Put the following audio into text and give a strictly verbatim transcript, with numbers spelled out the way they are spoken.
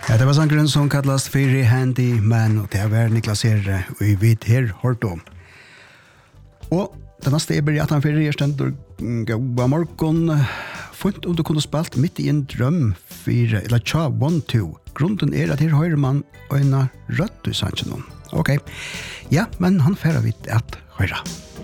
Ja, det var sangren som kallas Fairy Handy Man, og det var Niklas her, og vi vet her, hørt om. Og det neste er bare at han fyrir stendur gaua morgon. Funnet om du kunne spalt midt i en drøm for, eller tja, one, two. Grunden er at her høyrer man øyna rødt i sannsjonen. Ok, ja, men han færa vidt at høyra.